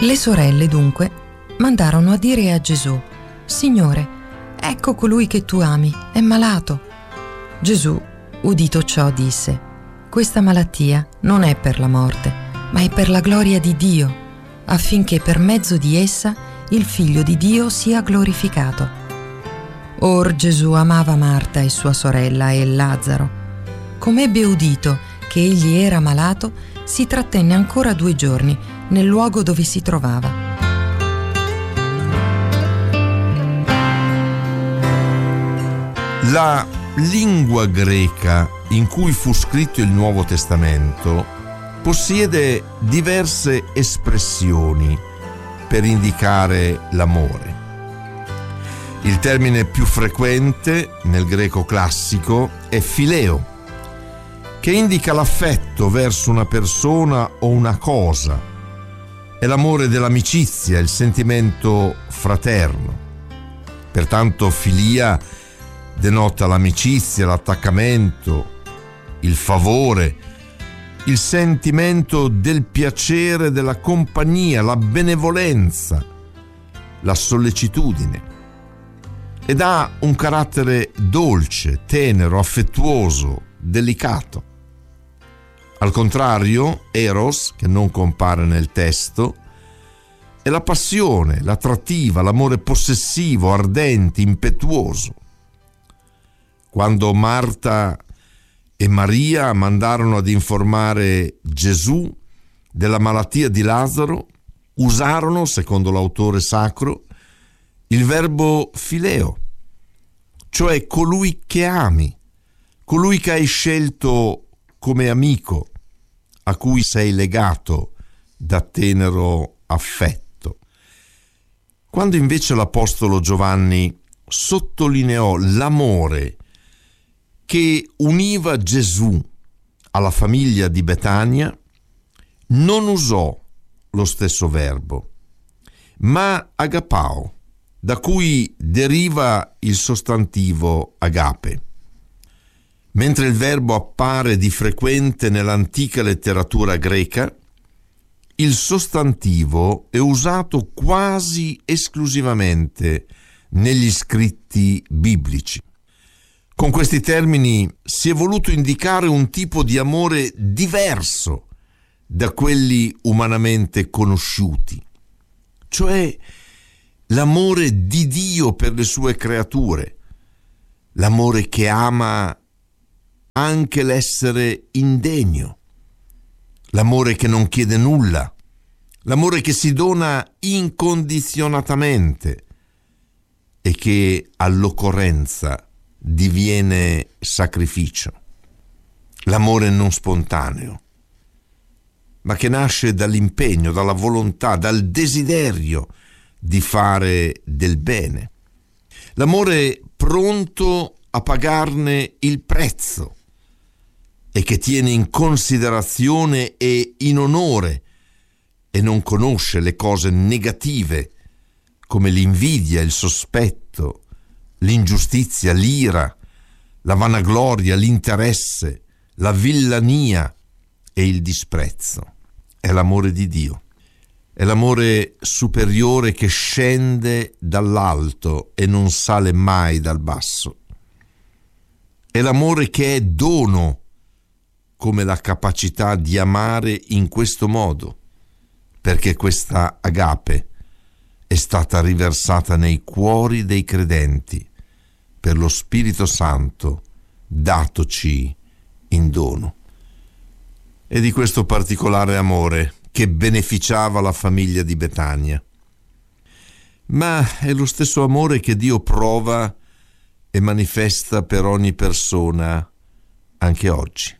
Le sorelle dunque mandarono a dire a Gesù: «Signore, ecco colui che tu ami, è malato». Gesù, udito ciò, disse: «Questa malattia non è per la morte, ma è per la gloria di Dio, affinché per mezzo di essa il Figlio di Dio sia glorificato». Or Gesù amava Marta e sua sorella e Lazzaro. Come ebbe udito che egli era malato, si trattenne ancora 2 giorni nel luogo dove si trovava. La lingua greca in cui fu scritto il Nuovo Testamento possiede diverse espressioni per indicare l'amore. Il termine più frequente nel greco classico è phileo, che indica l'affetto verso una persona o una cosa. È l'amore dell'amicizia, il sentimento fraterno. Pertanto filia denota l'amicizia, l'attaccamento, il favore, il sentimento del piacere, della compagnia, la benevolenza, la sollecitudine. Ed ha un carattere dolce, tenero, affettuoso, delicato. Al contrario, eros, che non compare nel testo, è la passione, l'attrattiva, l'amore possessivo, ardente, impetuoso. Quando Marta e Maria mandarono ad informare Gesù della malattia di Lazzaro, usarono, secondo l'autore sacro, il verbo phileo, cioè colui che ami, colui che hai scelto come amico, a cui sei legato da tenero affetto. Quando invece l'apostolo Giovanni sottolineò l'amore che univa Gesù alla famiglia di Betania, non usò lo stesso verbo, ma agapao, da cui deriva il sostantivo agape. Mentre il verbo appare di frequente nell'antica letteratura greca, il sostantivo è usato quasi esclusivamente negli scritti biblici. Con questi termini si è voluto indicare un tipo di amore diverso da quelli umanamente conosciuti, cioè l'amore di Dio per le sue creature, l'amore che ama anche l'essere indegno, l'amore che non chiede nulla, l'amore che si dona incondizionatamente e che all'occorrenza diviene sacrificio, l'amore non spontaneo, ma che nasce dall'impegno, dalla volontà, dal desiderio di fare del bene, l'amore pronto a pagarne il prezzo e che tiene in considerazione e in onore e non conosce le cose negative come l'invidia, il sospetto, l'ingiustizia, l'ira, la vanagloria, l'interesse, la villania e il disprezzo. È l'amore di Dio. È l'amore superiore che scende dall'alto e non sale mai dal basso. È l'amore che è dono, come la capacità di amare in questo modo, perché questa agape è stata riversata nei cuori dei credenti per lo Spirito Santo datoci in dono. E di questo particolare amore che beneficiava la famiglia di Betania. Ma è lo stesso amore che Dio prova e manifesta per ogni persona anche oggi.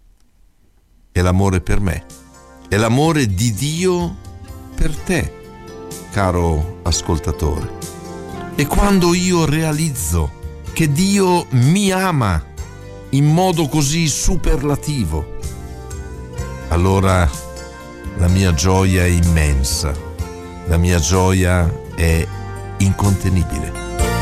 È l'amore per me, è l'amore di Dio per te, caro ascoltatore. E quando io realizzo che Dio mi ama in modo così superlativo, allora la mia gioia è immensa, la mia gioia è incontenibile.